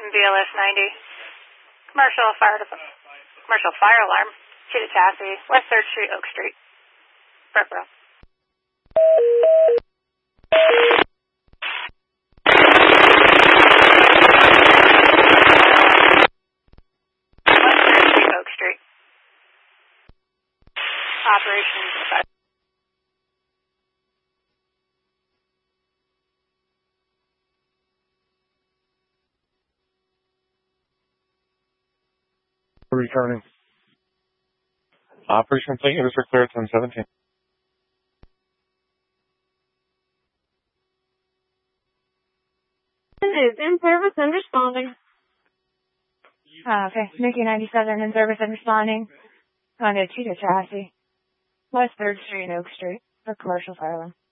BLS 90. Commercial fire alarm. Cheetah chassis, West 3rd Street, Oak Street. Brooklyn. West 3rd Street, Oak Street. Operations effect. Returning. Operation complete. It was for clearance on 17. Is in service and responding. Okay, Mickey 97 in service and responding. On a Cheetah chassis, West 3rd Street and Oak Street for commercial fire alarm.